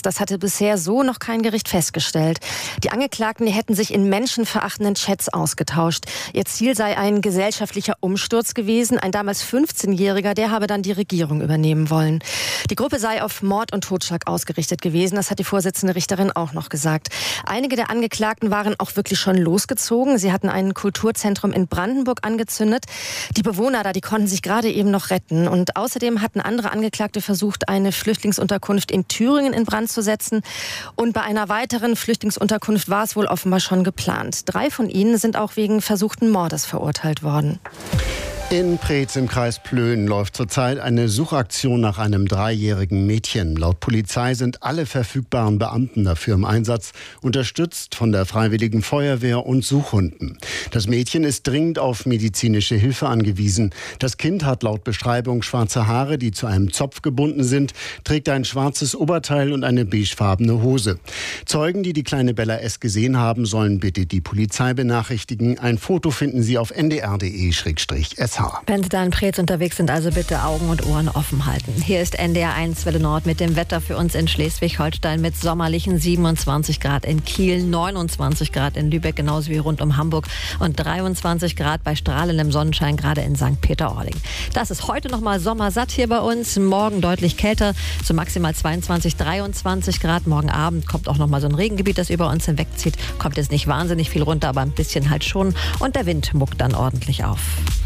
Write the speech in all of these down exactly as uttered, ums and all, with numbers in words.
Brandens. Das hatte bisher so noch kein Gericht festgestellt. Die Angeklagten, die hätten sich in menschenverachtenden Chats ausgetauscht. Ihr Ziel sei ein gesellschaftlicher Umsturz gewesen. Ein damals fünfzehnjähriger, der habe dann die Regierung übernehmen wollen. Die Gruppe sei auf Mord und Totschlag ausgerichtet gewesen. Das hat die Vorsitzende Richterin auch noch gesagt. Einige der Angeklagten waren auch wirklich schon losgezogen. Sie hatten ein Kulturzentrum in Brandenburg angezündet. Die Bewohner da, die konnten sich gerade eben noch retten. Und außerdem hatten andere Angeklagte versucht, eine Flüchtlingsunterkunft in Thüringen in Brand zu setzen. Und bei einer weiteren Flüchtlingsunterkunft war es wohl offenbar schon geplant. Drei von ihnen sind auch wegen versuchten Mordes verurteilt worden. In Preetz im Kreis Plön läuft zurzeit eine Suchaktion nach einem dreijährigen Mädchen. Laut Polizei sind alle verfügbaren Beamten dafür im Einsatz, unterstützt von der Freiwilligen Feuerwehr und Suchhunden. Das Mädchen ist dringend auf medizinische Hilfe angewiesen. Das Kind hat laut Beschreibung schwarze Haare, die zu einem Zopf gebunden sind, trägt ein schwarzes Oberteil und eine beigefarbene Hose. Zeugen, die die kleine Bella S. gesehen haben, sollen bitte die Polizei benachrichtigen. Ein Foto finden Sie auf n d r punkt d e slash s h. Wenn Sie da in Preetz unterwegs sind, also bitte Augen und Ohren offen halten. Hier ist N D R eins Welle Nord mit dem Wetter für uns in Schleswig-Holstein mit sommerlichen siebenundzwanzig Grad in Kiel, neunundzwanzig Grad in Lübeck, genauso wie rund um Hamburg und dreiundzwanzig Grad bei strahlendem Sonnenschein gerade in Sankt Peter-Ording. Das ist heute noch mal sommersatt hier bei uns, morgen deutlich kälter, so maximal zweiundzwanzig, dreiundzwanzig Grad. Morgen Abend kommt auch noch mal so ein Regengebiet, das über uns hinwegzieht. Kommt jetzt nicht wahnsinnig viel runter, aber ein bisschen halt schon. Und der Wind muckt dann ordentlich auf.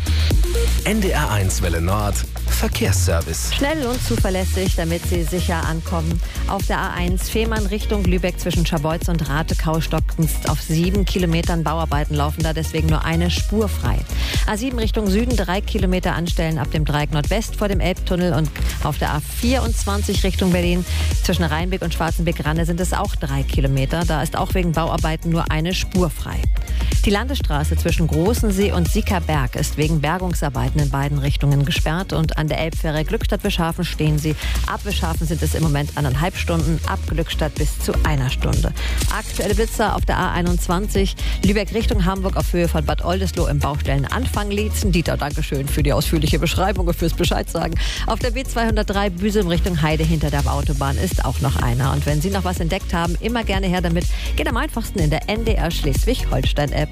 N D R eins Welle Nord Verkehrsservice. Schnell und zuverlässig, damit Sie sicher ankommen. Auf der A eins Fehmarn Richtung Lübeck zwischen Scharbeutz und Ratekau stocken auf sieben Kilometern Bauarbeiten laufen da, deswegen nur eine Spur frei. A sieben Richtung Süden drei Kilometer anstellen ab dem Dreieck Nordwest vor dem Elbtunnel und auf der A vierundzwanzig Richtung Berlin zwischen Rheinbeck und Schwarzenbeck-Ranne sind es auch drei Kilometer. Da ist auch wegen Bauarbeiten nur eine Spur frei. Die Landesstraße zwischen Großensee und Siekerberg ist wegen Bergungsarbeiten in beiden Richtungen gesperrt und an der Elbfähre Glückstadt-Wischhafen stehen sie. Ab Wischhafen sind es im Moment anderthalb Stunden, ab Glückstadt bis zu einer Stunde. Aktuelle Blitzer auf der A einundzwanzig, Lübeck Richtung Hamburg auf Höhe von Bad Oldesloe im Baustellenanfang Lietzen. Dieter, Dankeschön für die ausführliche Beschreibung und fürs Bescheid sagen. Auf der B zweihundertdrei Büsum Richtung Heide hinter der Autobahn ist auch noch einer. Und wenn Sie noch was entdeckt haben, immer gerne her damit. Geht am einfachsten in der N D R Schleswig-Holstein-App.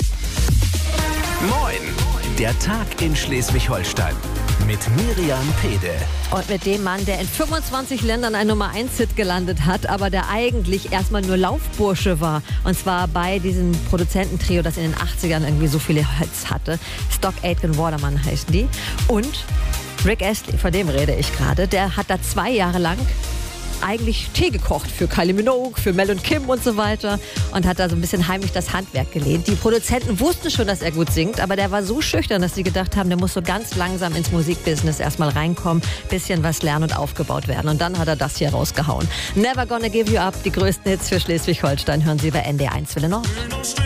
Moin, der Tag in Schleswig-Holstein mit Miriam Pede. Und mit dem Mann, der in fünfundzwanzig Ländern ein Nummer eins Hit gelandet hat, aber der eigentlich erstmal nur Laufbursche war. Und zwar bei diesem Produzententrio, das in den achtzigern irgendwie so viele Hits hatte. Stock Aitken Waterman heißen die. Und Rick Astley, von dem rede ich gerade, der hat da zwei Jahre lang eigentlich Tee gekocht für Kylie Minogue, für Mel und Kim und so weiter und hat da so ein bisschen heimlich das Handwerk gelehnt. Die Produzenten wussten schon, dass er gut singt, aber der war so schüchtern, dass sie gedacht haben, der muss so ganz langsam ins Musikbusiness erstmal reinkommen, bisschen was lernen und aufgebaut werden. Und dann hat er das hier rausgehauen. Never Gonna Give You Up, die größten Hits für Schleswig-Holstein hören Sie bei N D R eins Welle Nord.